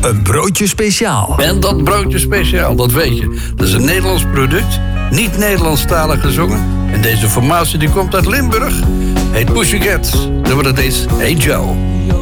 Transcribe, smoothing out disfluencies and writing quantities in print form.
een broodje speciaal. En dat broodje speciaal, dat weet je. Dat is een Nederlands product, niet Nederlandstalig gezongen. En deze formatie die komt uit Limburg. Heet Pussycat. Dan wordt het eens Hey Joe.